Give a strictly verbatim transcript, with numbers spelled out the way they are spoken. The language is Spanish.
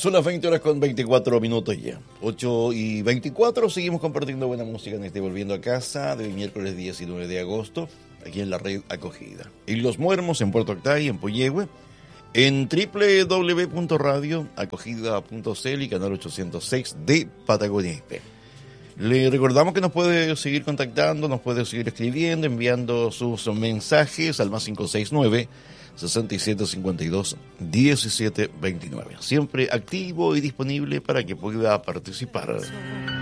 Son las veinte horas con veinticuatro minutos ya. ocho y veinticuatro, seguimos compartiendo buena música en este Volviendo a Casa del miércoles diecinueve de agosto, aquí en la red Acogida. En Los Muermos, en Puerto Octay, en Puyehue, en doble u doble u doble u punto radio acogida punto c l y canal ochocientos seis de Patagonia I P. Le recordamos que nos puede seguir contactando, nos puede seguir escribiendo, enviando sus mensajes al más cinco seis nueve, sesenta y siete cincuenta y dos, diecisiete veintinueve. Siempre activo y disponible para que pueda participar.